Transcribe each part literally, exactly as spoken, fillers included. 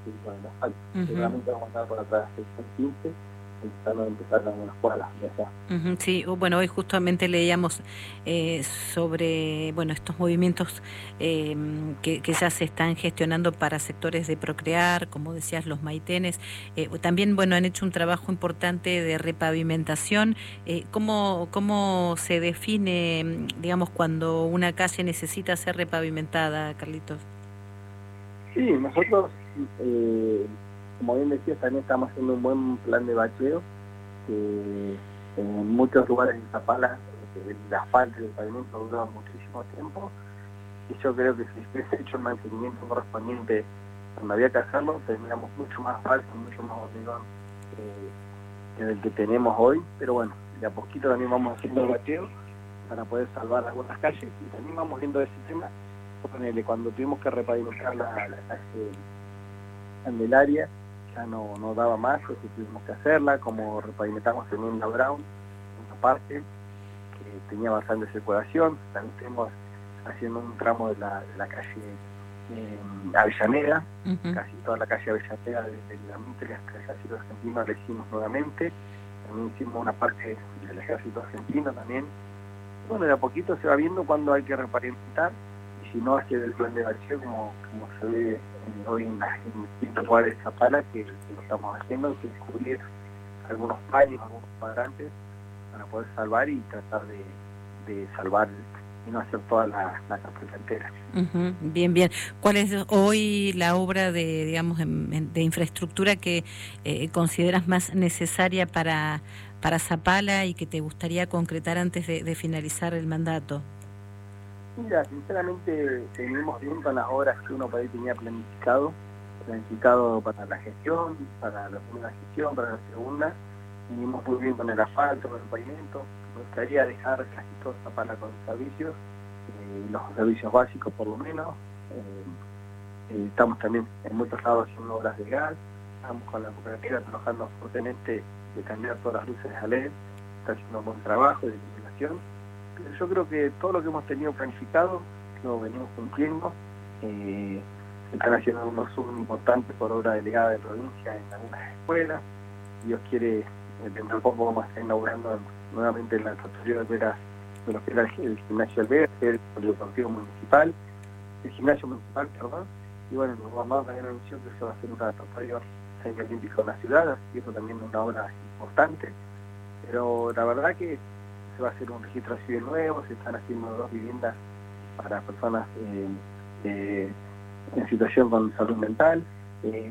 seguir con el asfalto. Uh-huh. Seguramente vamos a andar por atrás de sección quince, intentando empezar en algunas cuadras de allá. Uh-huh, sí, bueno, hoy justamente leíamos eh, sobre, bueno, estos movimientos eh, que, que ya se están gestionando para sectores de Procrear, como decías, los maitenes. Eh, también, bueno, han hecho un trabajo importante de repavimentación. Eh, ¿cómo, ¿Cómo se define, digamos, cuando una calle necesita ser repavimentada, Carlitos? Sí, nosotros, eh, como bien decías, también estamos haciendo un buen plan de bacheo, que en muchos lugares de Zapala el asfalto y el pavimento duraba muchísimo tiempo, y yo creo que si se hubiese hecho el mantenimiento correspondiente cuando había que hacerlo, tendríamos mucho más asfalto, mucho más hormigón eh, que el que tenemos hoy, pero bueno, de a poquito también vamos haciendo el bacheo para poder salvar algunas calles, y también vamos viendo ese tema. Ponele, cuando tuvimos que repavimentar la, la calle Candelaria, ya no, no daba más, así que tuvimos que hacerla, como repavimentamos también la Brown, una parte que tenía bastante circulación. También estuvimos haciendo un tramo de la, de la calle eh, Avellaneda, uh-huh. casi toda la calle Avellaneda, desde la Mitre hasta el Ejército Argentino la hicimos nuevamente. También hicimos una parte del Ejército Argentino también. Bueno, de a poquito se va viendo cuándo hay que repavimentar, y si no, hacia el plan de bacheo, como, como se ve eh, hoy en las distintas lugares de Zapala, que, que lo estamos haciendo, que descubrir algunos paños, algunos cuadrantes, para poder salvar y tratar de, de salvar y no hacer toda la, la carpeta entera. Uh-huh. Bien, bien. ¿Cuál es hoy la obra de, digamos, de infraestructura que eh, consideras más necesaria para, para Zapala y que te gustaría concretar antes de, de finalizar el mandato? Mira, sinceramente seguimos bien con las obras que uno por ahí tenía planificado, planificado para la gestión, para la primera gestión, para la segunda. Seguimos muy bien con el asfalto, con el pavimento. Me gustaría dejar casi todo Zapala con servicios, eh, los servicios básicos por lo menos. Eh, eh, estamos también en muchos lados haciendo obras de gas, estamos con la cooperativa trabajando fuertemente de cambiar todas las luces a L E D, está haciendo un buen trabajo de iluminación. Pero yo creo que todo lo que hemos tenido planificado lo venimos cumpliendo. Eh, se están haciendo unos subs importantes por obra delegada de provincia en algunas escuelas. Dios quiere, dentro de poco vamos a estar inaugurando nuevamente en la tratoría de veras de lo que era el gimnasio Alvear, que es el polideportivo municipal, el gimnasio municipal, perdón, y bueno, nos vamos a también anunció que se va a hacer una tratoría en el olímpico de la ciudad, así que eso también es una obra importante, pero la verdad que se va a hacer un registro civil nuevo, se están haciendo dos viviendas para personas eh, eh, en situación con salud mental, eh,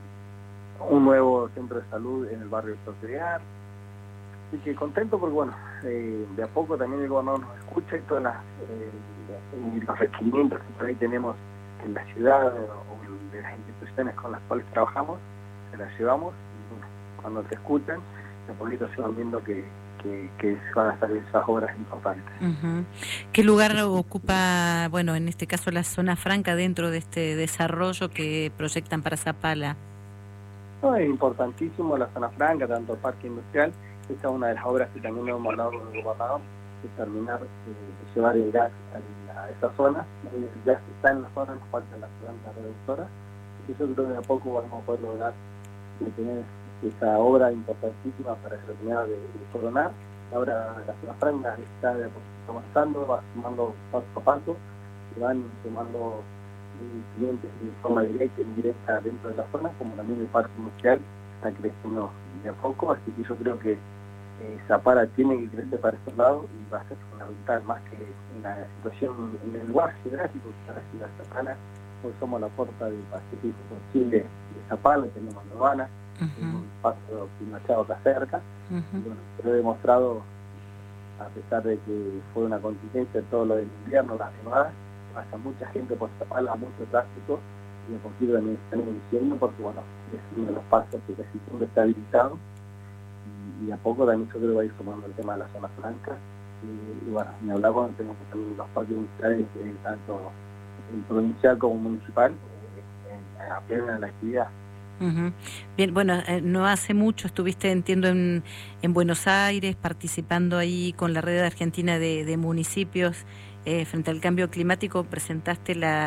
un nuevo centro de salud en el barrio de Procrear. Así que contento porque, bueno, eh, de a poco también el gobernador nos escucha y todas las, eh, los requerimientos que por ahí tenemos en la ciudad o de las instituciones con las cuales trabajamos, se las llevamos y bueno, cuando te escuchan, de a poquito se van viendo que, que, que se van a hacer esas obras importantes. Uh-huh. ¿Qué lugar ocupa, bueno, en este caso la zona franca dentro de este desarrollo que proyectan para Zapala? No, es importantísimo la zona franca, tanto el parque industrial. Esta es una de las obras que también hemos hablado con el gobernador, de terminar eh, de llevar el gas a, a esa zona. Eh, ya está en la zona, nos falta la planta reductora, y yo creo que de a poco vamos a poder lograr de tener esa obra importantísima para terminar de, de coronar. Ahora la zona franca está de a poquito avanzando, va sumando paso a paso, y van sumando clientes de forma directa e indirecta dentro de la zona, como también el parque industrial está creciendo de a poco, así que yo creo que eh, Zapala tiene que crecer para estos lados y va a ser fundamental, más que en la situación, en el lugar geográfico que está la ciudad de Zapala. Hoy somos la puerta del Pacífico con Chile de Zapala, tenemos La Habana, uh-huh. un paso Machado acá cerca, uh-huh. y bueno, pero he demostrado, a pesar de que fue una contingencia todo lo del invierno, las nevadas, pasa mucha gente por Zapala, mucho tráfico, y de poquito también están iniciando porque bueno, es uno de los pasos que casi siempre está habilitado, y, y a poco también yo creo que va a ir sumando el tema de la zona franca, y, y bueno, me hablaba cuando tenemos también los parques industriales, eh, tanto en provincial como municipal, eh, en, a plena la actividad. Uh-huh. Bien, bueno, eh, no hace mucho estuviste, entiendo, en, en Buenos Aires, participando ahí con la Red Argentina de, de Municipios eh, frente al cambio climático, presentaste la,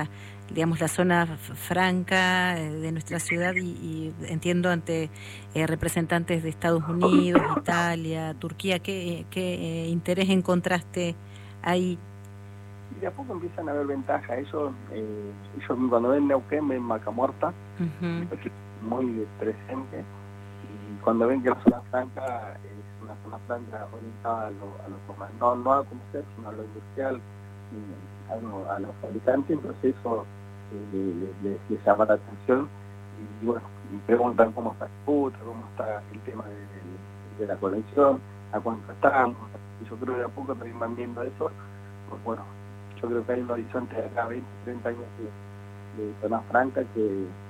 digamos, la zona franca de nuestra ciudad y, y entiendo ante eh, representantes de Estados Unidos, Italia, Turquía, ¿qué, qué eh, interés encontraste ahí? Y de a poco empiezan a haber ventajas. Eso, eh, ellos cuando ven Neuquén ven Vaca Muerta, uh-huh. muy presente. Y cuando ven que la zona franca es una zona franca orientada a lo, a lo comercial, no, no a comercial, sino a lo industrial, a, lo, a los fabricantes, entonces eso eh, les, les llama la atención. Y, y bueno, y preguntan cómo está el puto, cómo está el tema de, de, de la conexión, a cuánto estamos. Y yo creo que de a poco también van viendo eso, pues bueno, yo creo que hay un horizonte de acá veinte, treinta años de, de zona franca que